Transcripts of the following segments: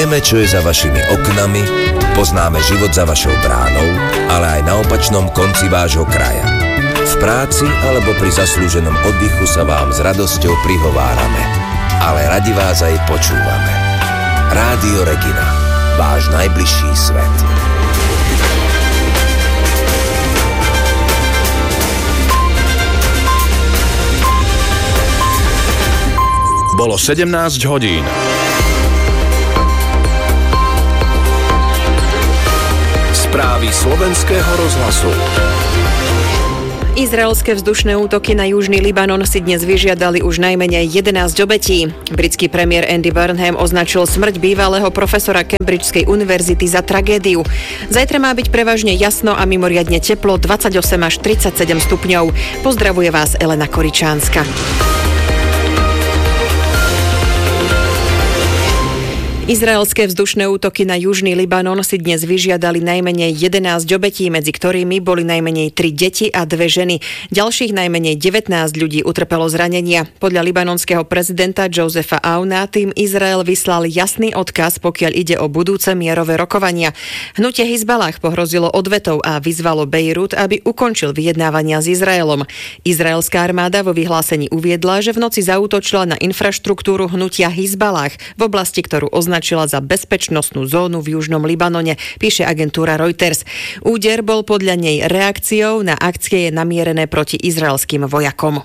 Vieme, čo je za vašimi oknami, poznáme život za vašou bránou, ale aj na opačnom konci vášho kraja. V práci alebo pri zaslúženom oddychu sa vám s radosťou prihovárame, ale radi vás aj počúvame. Rádio Regina, váš najbližší svet. Bolo 17 hodín. Správy Slovenského rozhlasu. Izraelské vzdušné útoky na južný Libanon si dnes vyžiadali už najmenej 11 obetí. Britský premiér Andy Burnham označil smrť bývalého profesora Cambridgeskej univerzity za tragédiu. Zajtra má byť prevažne jasno a mimoriadne teplo, 28 až 37 stupňov. Pozdravuje vás Elena Koričánska. Izraelské vzdušné útoky na južný Libanon si dnes vyžiadali najmenej 11 obetí, medzi ktorými boli najmenej 3 deti a 2 ženy. Ďalších najmenej 19 ľudí utrpelo zranenia. Podľa libanonského prezidenta Josepha Aouna tým Izrael vyslal jasný odkaz, pokiaľ ide o budúce mierové rokovania. Hnutie Hizballah pohrozilo odvetou a vyzvalo Bejrút, aby ukončil vyjednávania s Izraelom. Izraelská armáda vo vyhlásení uviedla, že v noci zaútočila na infraštruktúru hnutia Hizballah v oblasti, ktorú označila za bezpečnostnú zónu v južnom Libanone, píše agentúra Reuters. Úder bol podľa nej reakciou na akcie namierené proti izraelským vojakom.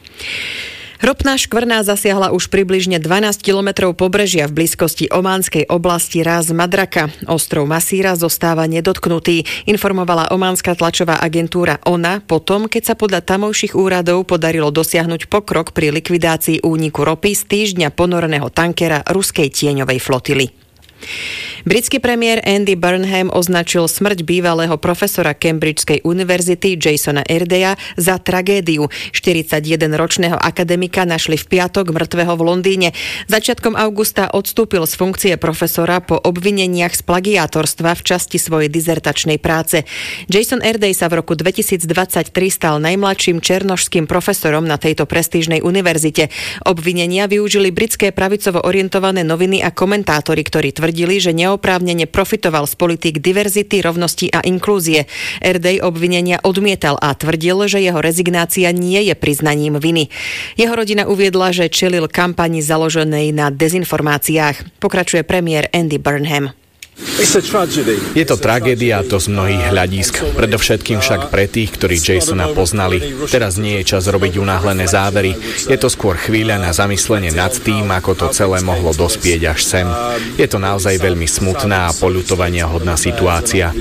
Ropná škvrná zasiahla už približne 12 kilometrov pobrežia v blízkosti ománskej oblasti Ras Madraka. Ostrov Masíra zostáva nedotknutý, informovala ománska tlačová agentúra ONA potom, keď sa podľa tamojších úradov podarilo dosiahnuť pokrok pri likvidácii úniku ropy z týždňa ponoreného tankera ruskej tieňovej flotily. Britský premiér Andy Burnham označil smrť bývalého profesora Cambridgeskej univerzity Jasona Erdeya za tragédiu. 41-ročného akademika našli v piatok mŕtvého v Londýne. Začiatkom augusta odstúpil z funkcie profesora po obvineniach z plagiátorstva v časti svojej dizertačnej práce. Jason Erdey sa v roku 2023 stal najmladším černošským profesorom na tejto prestížnej univerzite. Obvinenia využili britské pravicovo orientované noviny a komentátori, ktorí tvrdili, že neoprávnene profitoval z politík diverzity, rovnosti a inklúzie. Erdey obvinenia odmietal a tvrdil, že jeho rezignácia nie je priznaním viny. Jeho rodina uviedla, že čelil kampani založenej na dezinformáciách. Pokračuje premiér Andy Burnham. Je to tragédia, to z mnohých hľadísk. Predovšetkým však pre tých, ktorí Jasona poznali. Teraz nie je čas robiť unáhlené závery. Je to skôr chvíľa na zamyslenie nad tým, ako to celé mohlo dospieť až sem. Je to naozaj veľmi smutná a poľutovaniahodná situácia.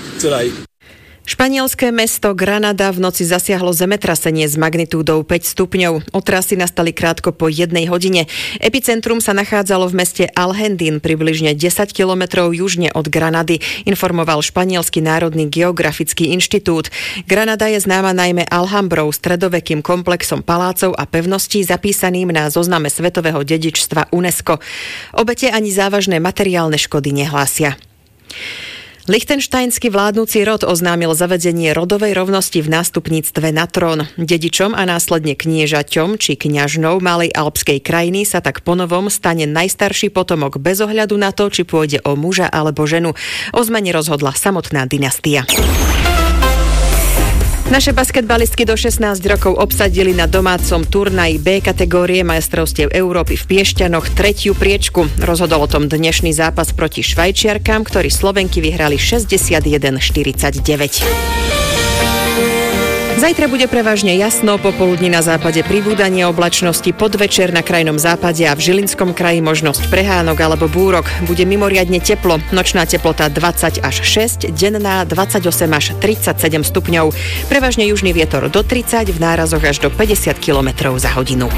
Španielské mesto Granada v noci zasiahlo zemetrasenie s magnitúdou 5 stupňov. Otrasy nastali krátko po 1 hodine. Epicentrum sa nachádzalo v meste Alhendín, približne 10 kilometrov južne od Granady, informoval Španielský národný geografický inštitút. Granada je známa najmä Alhambrou, stredovekým komplexom palácov a pevností zapísaným na zozname svetového dedičstva UNESCO. Obete ani závažné materiálne škody nehlásia. Lichtenštajnský vládnuci rod oznámil zavedenie rodovej rovnosti v nástupníctve na trón. Dedičom a následne kniežaťom či kňažnou malej alpskej krajiny sa tak ponovom stane najstarší potomok bez ohľadu na to, či pôjde o muža alebo ženu. O zmene rozhodla samotná dynastia. Naše basketbalistky do 16 rokov obsadili na domácom turnaji B kategórie majstrovstiev Európy v Piešťanoch 3. priečku. Rozhodol o tom dnešný zápas proti Švajčiarkám, ktorí Slovenky vyhrali 61-49. Zajtra bude prevažne jasno, popoludní na západe pribúdanie oblačnosti, podvečer na krajnom západe a v Žilinskom kraji možnosť prehánok alebo búrok. Bude mimoriadne teplo, nočná teplota 20 až 6, denná 28 až 37 stupňov. Prevažne južný vietor do 30, v nárazoch až do 50 km za hodinu.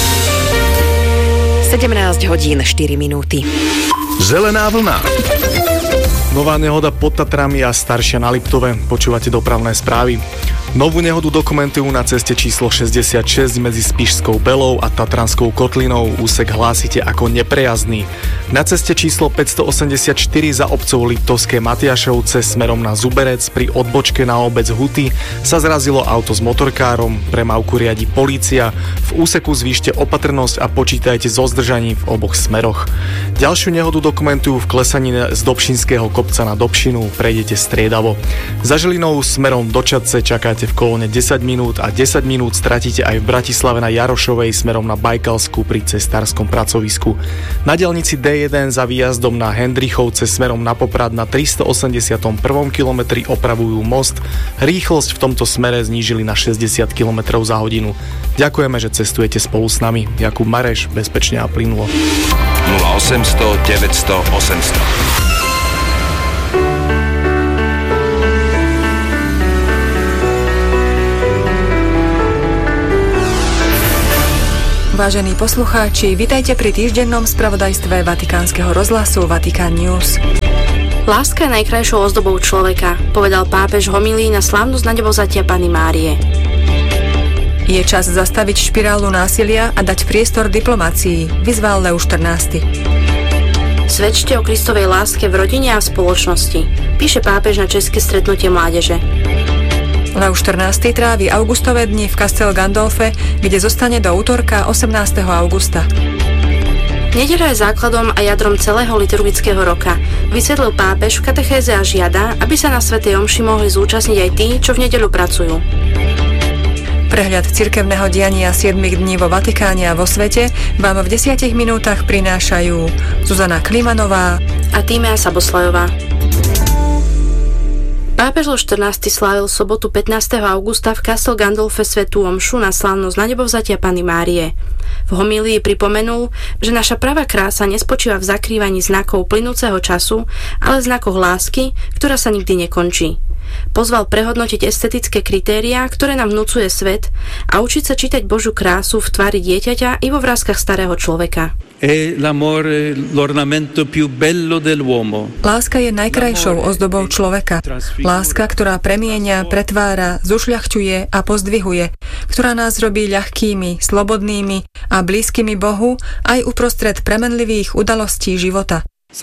17 hodín 4 minúty. Zelená vlna. Nová nehoda pod Tatrami a staršia na Liptove. Počúvate dopravné správy. Novú nehodu dokumentujú na ceste číslo 66 medzi Spišskou Belou a Tatranskou kotlinou. Úsek hlásite ako neprejazdný. Na ceste číslo 584 za obcov Liptovské Matiašovce smerom na Zuberec pri odbočke na obec Huty sa zrazilo auto s motorkárom. Premávku riadi polícia. V úseku zvýšte opatrnosť a počítajte so zdržaním v oboch smeroch. Ďalšiu nehodu dokumentujú v klesanine z Dobšinského kopca na Dobšinu, prejdete striedavo. Za Žilinou smerom do Čadce čakáte v kolóne 10 minút a 10 minút stratíte aj v Bratislave na Jarošovej smerom na Bajkalsku pri cesárskom pracovisku. Na diaľnici D1 za výjazdom na Hendrichovce smerom na Poprad na 381. kilometri opravujú most. Rýchlosť v tomto smere znížili na 60 km za hodinu. Ďakujeme, že cestujete spolu s nami. Jakub Mareš, bezpečne a plynulo. 0800 900 800. Vážení poslucháči, vitajte pri týždennom spravodajstve Vatikánskeho rozhlasu Vatikán News. Láska je najkrajšou ozdobou človeka, povedal pápež v homílii na slávnosť Nadebovzatia Panny Márie. Je čas zastaviť špirálu násilia a dať priestor diplomácii, vyzval Leus XIV. Svedčte o Kristovej láske v rodine a v spoločnosti, píše pápež na české stretnutie mládeže. Leus XIV trávi augustové dni v Castel Gandolfe, kde zostane do útorka 18. augusta. Nedeľa je základom a jadrom celého liturgického roka, vysvetlil pápež v katechéze a žiada, aby sa na svätej omši mohli zúčastniť aj tí, čo v nedeľu pracujú. Prehľad cirkevného diania 7 dní vo Vatikáne a vo svete vám v 10 minútach prinášajú Zuzana Klimanová a Tímea Saboslajová. Pápež Leus XIV slávil sobotu 15. augusta v Castel Gandolfe svätú omšu na slávnosť Nadebovzatia Panny Márie. V homílii pripomenul, že naša pravá krása nespočíva v zakrývaní znakov plynúceho času, ale znakoch lásky, ktorá sa nikdy nekončí. Pozval prehodnotiť estetické kritériá, ktoré nám vnúcuje svet a učiť sa čítať Božiu krásu v tvári dieťaťa i vo vrástkach starého človeka. Láska je najkrajšou ozdobou človeka. Láska, ktorá premieňa, pretvára, zušľachťuje a pozdvihuje, ktorá nás robí ľahkými, slobodnými a blízkymi Bohu aj uprostred premenlivých udalostí života.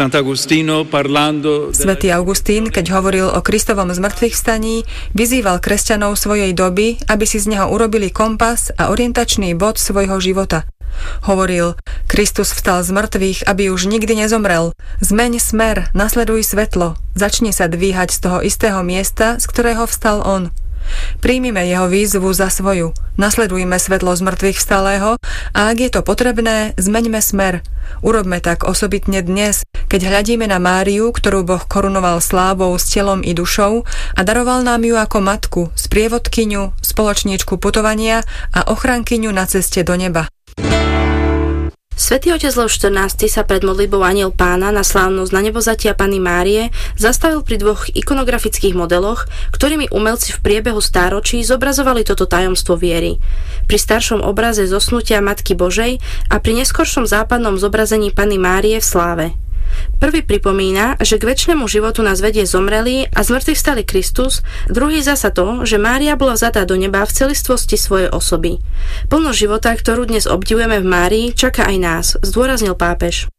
Svätý Augustín, keď hovoril o Kristovom zmŕtvychvstaní, vyzýval kresťanov svojej doby, aby si z neho urobili kompas a orientačný bod svojho života. Hovoril, Kristus vstal z mŕtvych, aby už nikdy nezomrel. Zmeň smer, nasleduj svetlo, začni sa dvíhať z toho istého miesta, z ktorého vstal on. Príjmime jeho výzvu za svoju, nasledujme svetlo z mŕtvych vstalého a ak je to potrebné, zmeňme smer. Urobme tak osobitne dnes, keď hľadíme na Máriu, ktorú Boh korunoval slávou s telom i dušou a daroval nám ju ako matku, sprievodkyňu, spoločníčku putovania a ochrankyňu na ceste do neba. Svätý otec Leus XIV sa pred modlitbou Anjel Pána na slávnosť Nadebovzatia Panny Márie zastavil pri dvoch ikonografických modeloch, ktorými umelci v priebehu stáročí zobrazovali toto tajomstvo viery. Pri staršom obraze zosnutia Matky Božej a pri neskoršom západnom zobrazení Panny Márie v sláve. Prvý pripomína, že k večnému životu nás vedie zomrelý a zmŕtvychvstalý Kristus, druhý zasa to, že Mária bola vzatá do neba v celistvosti svojej osoby. Plno života, ktorú dnes obdivujeme v Márii, čaká aj nás, zdôraznil pápež.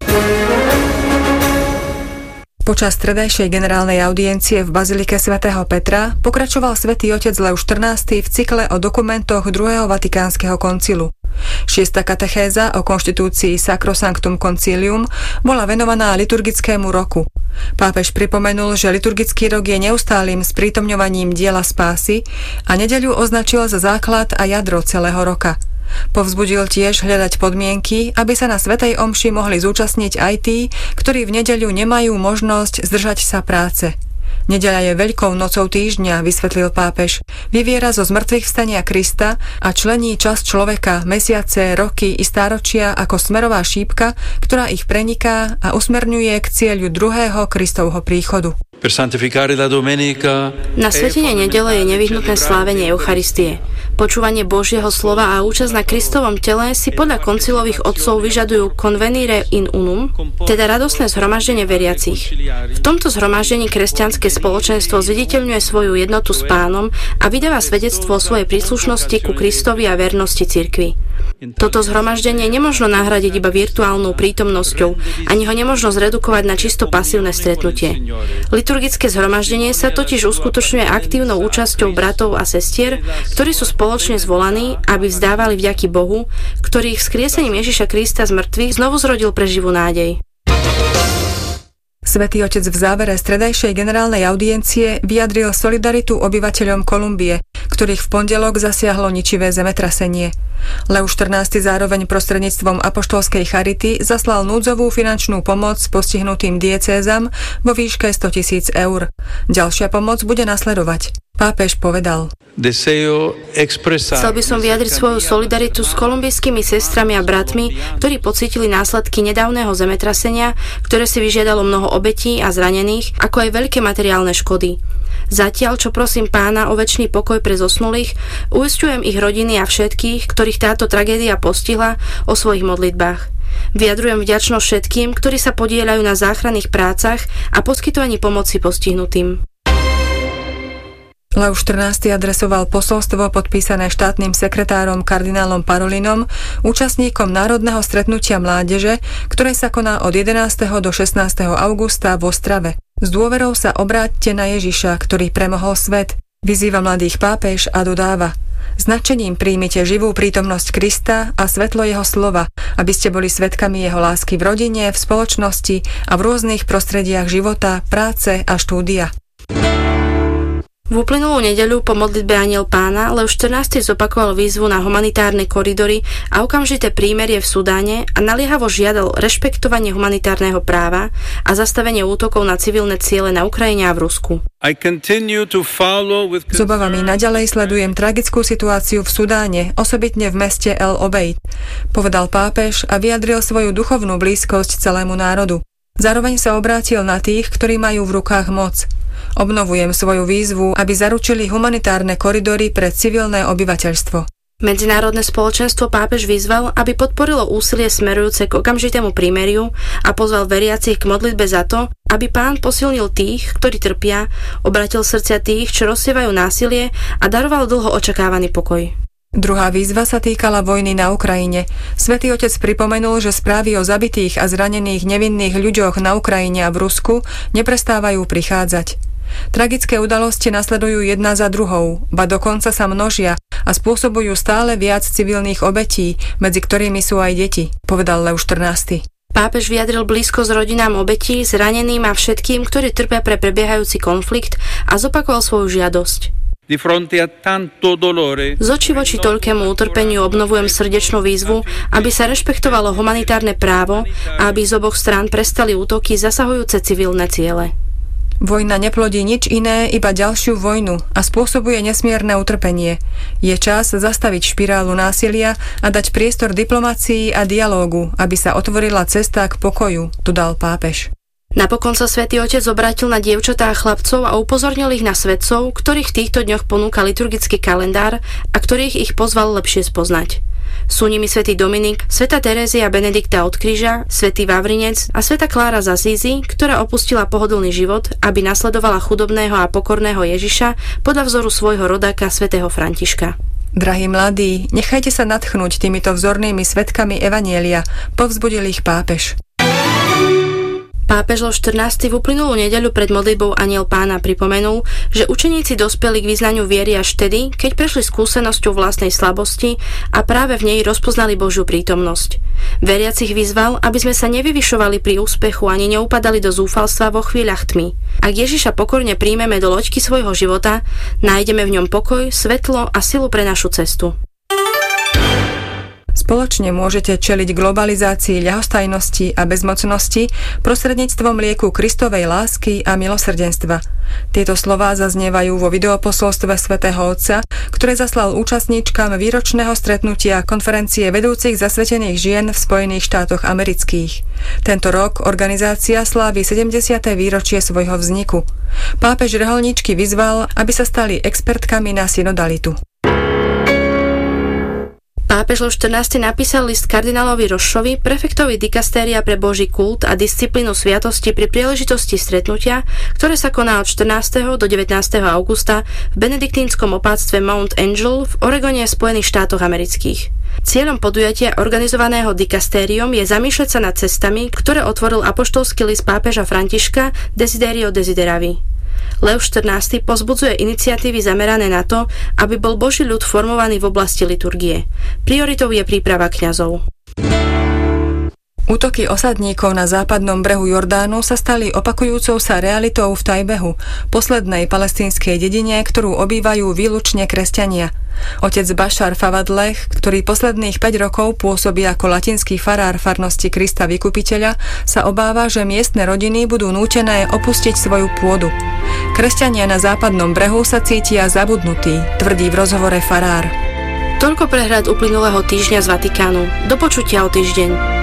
Počas stredajšej generálnej audiencie v Bazilike svätého Petra pokračoval svätý otec Leus XIV v cykle o dokumentoch druhého Vatikánskeho koncilu. 6. katechéza o konštitúcii Sacrosanctum Concilium bola venovaná liturgickému roku. Pápež pripomenul, že liturgický rok je neustálym sprítomňovaním diela spásy a nedeľu označil za základ a jadro celého roka. Povzbudil tiež hľadať podmienky, aby sa na svätej omši mohli zúčastniť aj tí, ktorí v nedeľu nemajú možnosť zdržať sa práce. Nedeľa je veľkou nocou týždňa, vysvetlil pápež. Vyviera zo zmŕtvychvstania Krista a člení čas človeka, mesiace, roky i stáročia ako smerová šípka, ktorá ich preniká a usmerňuje k cieľu druhého Kristovho príchodu. Na svätenie nedele je nevyhnutné slávenie Eucharistie. Počúvanie Božieho slova a účasť na Kristovom tele si podľa koncilových otcov vyžadujú convenire in unum, teda radostné zhromaždenie veriacich. V tomto zhromaždení kresťanské spoločenstvo zviditeľňuje svoju jednotu s Pánom a vydáva svedectvo o svojej príslušnosti ku Kristovi a vernosti cirkvi. Toto zhromaždenie nemožno nahradiť iba virtuálnou prítomnosťou, ani ho nemožno zredukovať na čisto pasívne stretnutie. Liturgické zhromaždenie sa totiž uskutočňuje aktívnou účasťou bratov a sestier, ktorí sú spoločne zvolaní, aby vzdávali vďaky Bohu, ktorý ich vzkriesením Ježiša Krista z mŕtvych znovu zrodil pre živú nádej. Svätý Otec v závere stredajšej generálnej audiencie vyjadril solidaritu obyvateľom Kolumbie, ktorých v pondelok zasiahlo ničivé zemetrasenie. Leus XIV zároveň prostredníctvom apoštolskej charity zaslal núdzovú finančnú pomoc postihnutým diecézam vo výške 100 000 eur. Ďalšia pomoc bude nasledovať. Pápež povedal: Chcel by som vyjadriť svoju solidaritu s kolumbijskými sestrami a bratmi, ktorí pocítili následky nedávneho zemetrasenia, ktoré si vyžiadalo mnoho obetí a zranených, ako aj veľké materiálne škody. Zatiaľ, čo prosím Pána o večný pokoj pre zosnulých, uisťujem ich rodiny a všetkých, ktorých táto tragédia postihla, o svojich modlitbách. Vyjadrujem vďačnosť všetkým, ktorí sa podieľajú na záchranných prácach a poskytovaní pomoci postihnutým. Leus XIV adresoval posolstvo podpísané štátnym sekretárom kardinálom Parolinom, účastníkom národného stretnutia mládeže, ktoré sa koná od 11. do 16. augusta v Ostrave. S dôverou sa obráťte na Ježiša, ktorý premohol svet, vyzýva mladých pápež a dodáva: Značením príjmite živú prítomnosť Krista a svetlo jeho slova, aby ste boli svedkami jeho lásky v rodine, v spoločnosti a v rôznych prostrediach života, práce a štúdia. V uplynulú nedeľu po modlitbe Anjel Pána Leus XIV zopakoval výzvu na humanitárne koridory a okamžité prímerie v Sudáne a naliehavo žiadal rešpektovanie humanitárneho práva a zastavenie útokov na civilné ciele na Ukrajine a v Rusku. S obavami naďalej sledujem tragickú situáciu v Sudáne, osobitne v meste El Obeid, povedal pápež a vyjadril svoju duchovnú blízkosť celému národu. Zároveň sa obrátil na tých, ktorí majú v rukách moc. Obnovujem svoju výzvu, aby zaručili humanitárne koridory pre civilné obyvateľstvo. Medzinárodné spoločenstvo pápež vyzval, aby podporilo úsilie smerujúce k okamžitému prímeriu a pozval veriacich k modlitbe za to, aby Pán posilnil tých, ktorí trpia, obratil srdcia tých, čo rozsievajú násilie a daroval dlho očakávaný pokoj. Druhá výzva sa týkala vojny na Ukrajine. Svätý Otec pripomenul, že správy o zabitých a zranených nevinných ľuďoch na Ukrajine a v Rusku neprestávajú prichádzať. Tragické udalosti nasledujú jedna za druhou, ba dokonca sa množia a spôsobujú stále viac civilných obetí, medzi ktorými sú aj deti, povedal Leus XIV. Pápež vyjadril blízkosť rodinám obetí, zraneným a všetkým, ktorí trpia pre prebiehajúci konflikt, a zopakoval svoju žiadosť. Z očí voči toľkému utrpeniu obnovujem srdečnú výzvu, aby sa rešpektovalo humanitárne právo a aby z oboch strán prestali útoky zasahujúce civilné ciele. Vojna neplodí nič iné, iba ďalšiu vojnu a spôsobuje nesmierne utrpenie. Je čas zastaviť špirálu násilia a dať priestor diplomácii a dialógu, aby sa otvorila cesta k pokoju, dodal pápež. Napokon sa Svätý Otec obrátil na dievčatá a chlapcov a upozornil ich na svedcov, ktorých v týchto dňoch ponúka liturgický kalendár a ktorých ich pozval lepšie spoznať. Sú nimi svätý Dominik, svätá Terézia Benedikta od kríža, svätý Vavrinec a svätá Klára z Asízy, ktorá opustila pohodlný život, aby nasledovala chudobného a pokorného Ježiša podľa vzoru svojho rodáka svätého Františka. Drahí mladí, nechajte sa nadchnúť týmito vzornými svedkami evanjelia, povzbudil ich pápež. Pápež Leus XIV v uplynulú nedeľu pred modlitbou Anjel Pána pripomenul, že učeníci dospeli k vyznaniu viery až vtedy, keď prešli skúsenosťou vlastnej slabosti a práve v nej rozpoznali Božiu prítomnosť. Veriacich vyzval, aby sme sa nevyvyšovali pri úspechu ani neupadali do zúfalstva vo chvíľach tmy. Ak Ježiša pokorne príjmeme do loďky svojho života, nájdeme v ňom pokoj, svetlo a silu pre našu cestu. Spoločne môžete čeliť globalizácii ľahostajnosti a bezmocnosti prostredníctvom lieku Kristovej lásky a milosrdenstva. Tieto slová zaznievajú vo videoposolstve svätého Otca, ktoré zaslal účastníčkam výročného stretnutia konferencie vedúcich zasvetených žien v Spojených štátoch amerických. Tento rok organizácia slávi 70. výročie svojho vzniku. Pápež reholníčky vyzval, aby sa stali expertkami na synodalitu. Pápež Leus XIV napísal list kardinálovi Rošovi, prefektovi dikastéria pre Boží kult a disciplínu sviatosti pri príležitosti stretnutia, ktoré sa koná od 14. do 19. augusta v benediktínskom opátstve Mount Angel v Oregone, Spojených štátoch amerických. Cieľom podujatia organizovaného dikastériom je zamýšľať sa nad cestami, ktoré otvoril apoštolský list pápeža Františka Desiderio Desideravi. Leus XIV pozbudzuje iniciatívy zamerané na to, aby bol Boží ľud formovaný v oblasti liturgie. Prioritou je príprava kňazov. Útoky osadníkov na západnom brehu Jordánu sa stali opakujúcou sa realitou v Tajbehu, poslednej palestínskej dedine, ktorú obývajú výlučne kresťania. Otec Bašar Favadleh, ktorý posledných 5 rokov pôsobí ako latinský farár farnosti Krista Vykupiteľa, sa obáva, že miestne rodiny budú nútené opustiť svoju pôdu. Kresťania na západnom brehu sa cítia zabudnutí, tvrdí v rozhovore farár. Toľko prehľad uplynulého týždňa z Vatikánu. Do počutia o týždeň.